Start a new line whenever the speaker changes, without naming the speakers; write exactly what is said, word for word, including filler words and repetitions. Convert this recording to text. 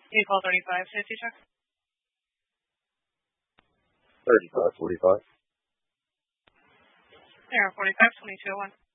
Vehicle thirty-five, safety check.
thirty-five forty-five.
Air forty-five, twenty-two oh one.